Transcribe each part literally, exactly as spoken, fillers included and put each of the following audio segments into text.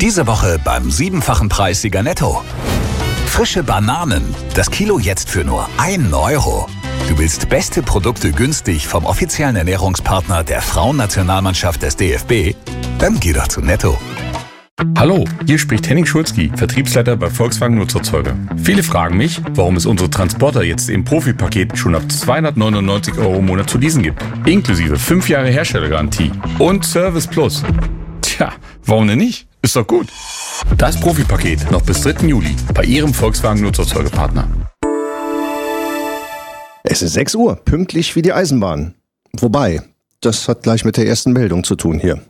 Diese Woche beim siebenfachen Preissieger Netto. Frische Bananen. Das Kilo jetzt für nur einen Euro. Du willst beste Produkte günstig vom offiziellen Ernährungspartner der Frauennationalmannschaft des D F B? Dann geh doch zu Netto. Hallo, hier spricht Henning Schulzki, Vertriebsleiter bei Volkswagen Nutzerzeuger. Viele fragen mich, warum es unsere Transporter jetzt im Profipaket schon ab zweihundertneunundneunzig Euro im Monat zu leasen gibt. Inklusive fünf Jahre Herstellergarantie und Service Plus. Tja, warum denn nicht? Ist doch gut. Das Profipaket noch bis dritten Juli bei Ihrem Volkswagen Nutzerzeugerpartner. Es ist sechs Uhr, pünktlich wie die Eisenbahn. Wobei, das hat gleich mit der ersten Meldung zu tun hier.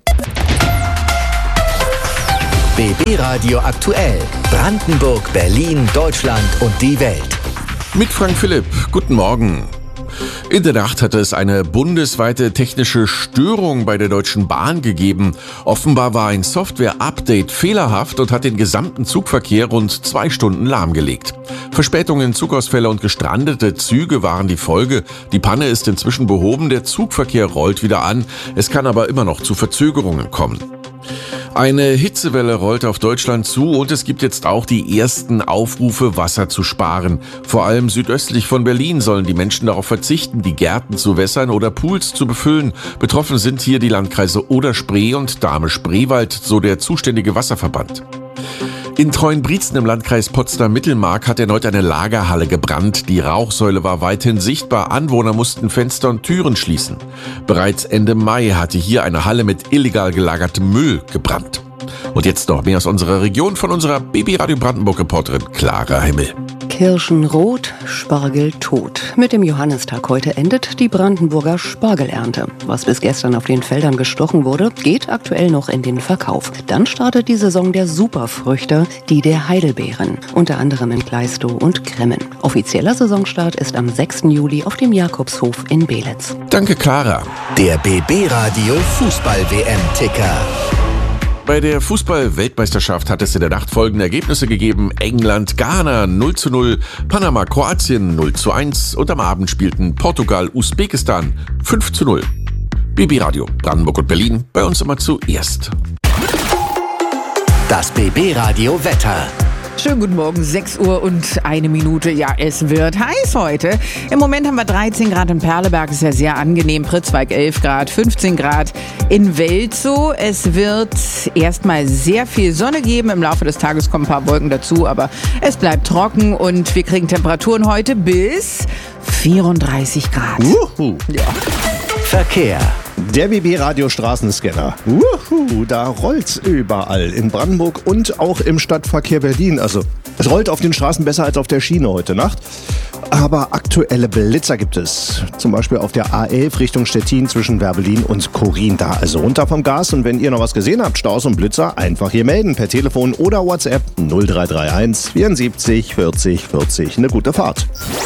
B B Radio aktuell. Brandenburg, Berlin, Deutschland und die Welt. Mit Frank Philipp. Guten Morgen. In der Nacht hatte es eine bundesweite technische Störung bei der Deutschen Bahn gegeben. Offenbar war ein Software-Update fehlerhaft und hat den gesamten Zugverkehr rund zwei Stunden lahmgelegt. Verspätungen, Zugausfälle und gestrandete Züge waren die Folge. Die Panne ist inzwischen behoben, der Zugverkehr rollt wieder an. Es kann aber immer noch zu Verzögerungen kommen. Eine Hitzewelle rollt auf Deutschland zu und es gibt jetzt auch die ersten Aufrufe, Wasser zu sparen. Vor allem südöstlich von Berlin sollen die Menschen darauf verzichten, die Gärten zu wässern oder Pools zu befüllen. Betroffen sind hier die Landkreise Oder-Spree und Dahme-Spreewald, so der zuständige Wasserverband. In Treuenbrietzen im Landkreis Potsdam-Mittelmark hat erneut eine Lagerhalle gebrannt. Die Rauchsäule war weithin sichtbar. Anwohner mussten Fenster und Türen schließen. Bereits Ende Mai hatte hier eine Halle mit illegal gelagertem Müll gebrannt. Und jetzt noch mehr aus unserer Region von unserer B B Radio Brandenburg-Reporterin Clara Himmel. Kirschen rot, Spargel tot. Mit dem Johannistag heute endet die Brandenburger Spargelernte. Was bis gestern auf den Feldern gestochen wurde, geht aktuell noch in den Verkauf. Dann startet die Saison der Superfrüchte, die der Heidelbeeren. Unter anderem in Gleistow und Grimmen. Offizieller Saisonstart ist am sechsten Juli auf dem Jakobshof in Belitz. Danke, Clara. Der B B Radio Fußball-W M-Ticker. Bei der Fußball-Weltmeisterschaft hat es in der Nacht folgende Ergebnisse gegeben. England, Ghana null zu null, Panama, Kroatien null zu eins und am Abend spielten Portugal, Usbekistan fünf zu null. B B Radio, Brandenburg und Berlin, bei uns immer zuerst. Das B B Radio Wetter. Schönen guten Morgen, sechs Uhr und eine Minute. Ja, es wird heiß heute. Im Moment haben wir dreizehn Grad in Perleberg, ist ja sehr angenehm. Pritzwalk elf Grad, fünfzehn Grad in Welzow. Es wird erstmal sehr viel Sonne geben. Im Laufe des Tages kommen ein paar Wolken dazu, aber es bleibt trocken und wir kriegen Temperaturen heute bis vierunddreißig Grad. Uhu. Ja. Verkehr. Der B B Radio Straßenscanner. Uhu, da rollt's überall. In Brandenburg und auch im Stadtverkehr Berlin. Also, es rollt auf den Straßen besser als auf der Schiene heute Nacht. Aber aktuelle Blitzer gibt es. Zum Beispiel auf der A elf Richtung Stettin zwischen Werbelin und Korin. Da also runter vom Gas. Und wenn ihr noch was gesehen habt, Staus und Blitzer, einfach hier melden. Per Telefon oder WhatsApp null drei drei eins vierundsiebzig vierzig vierzig. Eine gute Fahrt.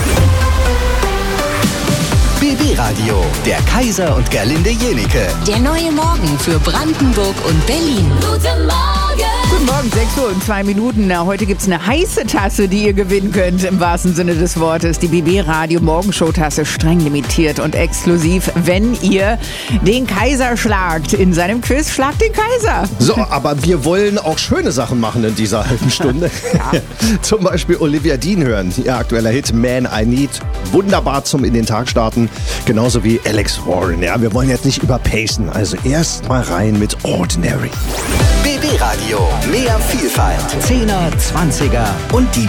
B B Radio, der Kaiser und Gerlinde Jenike. Der neue Morgen für Brandenburg und Berlin. Guten Morgen! Guten Morgen, sechs Uhr und zwei Minuten. Na, heute gibt's eine heiße Tasse, die ihr gewinnen könnt, im wahrsten Sinne des Wortes. Die B B Radio Morgenshow-Tasse, streng limitiert und exklusiv, wenn ihr den Kaiser schlagt. In seinem Quiz schlagt den Kaiser. So, aber wir wollen auch schöne Sachen machen in dieser halben Stunde. Ja. Zum Beispiel Olivia Dean hören. Ihr aktueller Hit Man I Need. Wunderbar zum in den Tag starten. Genauso wie Alex Warren. Ja, wir wollen jetzt nicht überpacen. Also erst mal rein mit Ordinary. B B Radio, mehr Vielfalt. Zehner, Zwanziger und die